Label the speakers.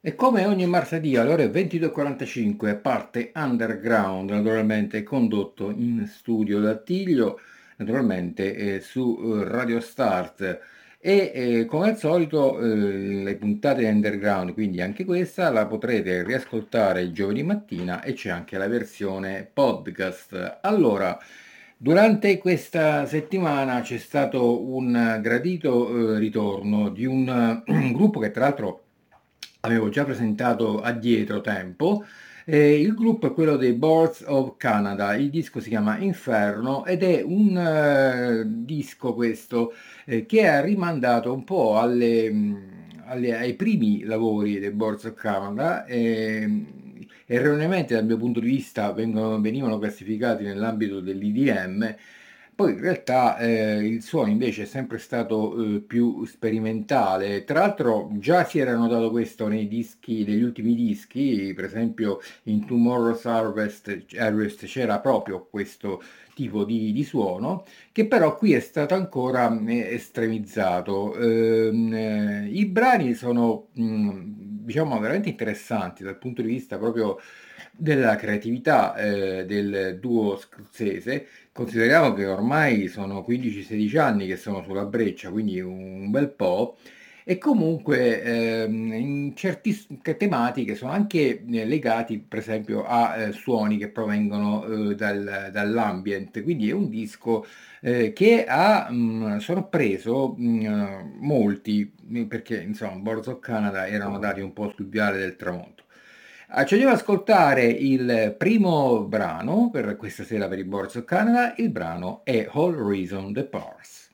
Speaker 1: E come ogni martedì alle ore 22:45 parte Underground, naturalmente condotto in studio da Tiglio, naturalmente su Radio Start. Come al solito le puntate di Underground, quindi anche questa, la potrete riascoltare il giovedì mattina e c'è anche la versione podcast. Allora, durante questa settimana c'è stato un gradito ritorno di un gruppo che tra l'altro avevo già presentato addietro tempo. Il gruppo è quello dei Boards of Canada, il disco si chiama Inferno ed è un disco questo che ha rimandato un po' ai primi lavori dei Boards of Canada. Erroneamente dal mio punto di vista venivano classificati nell'ambito dell'IDM, poi in realtà il suono invece è sempre stato più sperimentale. Tra l'altro già si era notato questo nei dischi, negli ultimi dischi, per esempio in Tomorrow's Harvest c'era proprio questo tipo di suono, che però qui è stato ancora estremizzato. I brani sono, diciamo, veramente interessanti dal punto di vista proprio della creatività del duo scozzese. Consideriamo che ormai sono 15-16 anni che sono sulla breccia, quindi un bel po', e comunque in certe tematiche sono anche legati, per esempio, a suoni che provengono dall'ambient. Quindi è un disco che ha sorpreso molti, perché insomma, Boards of Canada erano dati un po' sul viale del tramonto. Ci andiamo ad ascoltare il primo brano per questa sera per i Boards of Canada. Il brano è All Reason the Pars.